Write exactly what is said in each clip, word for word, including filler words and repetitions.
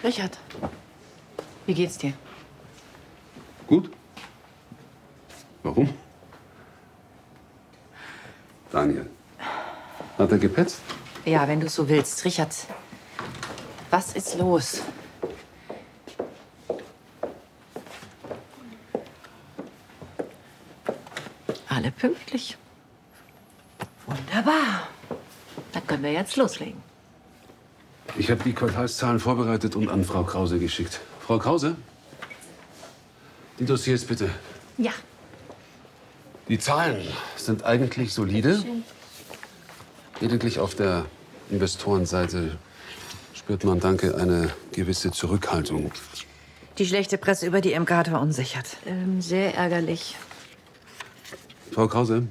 Richard, wie geht's dir? Gut. Warum? Daniel, hat er gepetzt? Ja, wenn du so willst. Richard, was ist los? Alle pünktlich. Wunderbar. Dann können wir jetzt loslegen. Ich habe die Quartalszahlen vorbereitet und an Frau Krause geschickt. Frau Krause? Die Dossiers bitte. Ja. Die Zahlen sind eigentlich solide. Lediglich auf der Investorenseite spürt man, danke, eine gewisse Zurückhaltung. Die schlechte Presse über die M K hat verunsichert. Ähm, sehr ärgerlich. Frau Krause?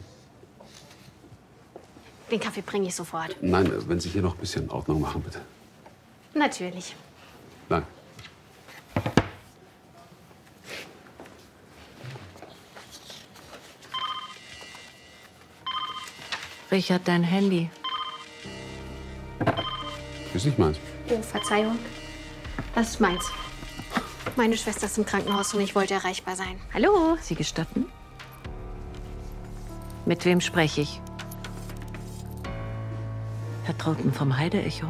Den Kaffee bringe ich sofort. Nein, wenn Sie hier noch ein bisschen Ordnung machen, bitte. Natürlich. Nein. Richard, dein Handy. Ist nicht meins. Oh, Verzeihung. Das ist meins. Meine Schwester ist im Krankenhaus und ich wollte erreichbar sein. Hallo? Sie gestatten? Mit wem spreche ich? Herr Trauten vom Heide-Echo.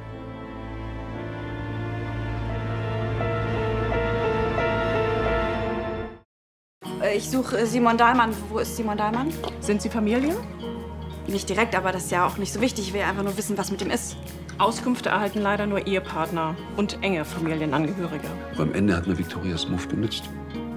Ich suche Simon Dahlmann. Wo ist Simon Dahlmann? Sind Sie Familie? Nicht direkt, aber das ist ja auch nicht so wichtig. Ich will einfach nur wissen, was mit ihm ist. Auskünfte erhalten leider nur Ehepartner und enge Familienangehörige. Aber am Ende hat mir Victorias Move genützt.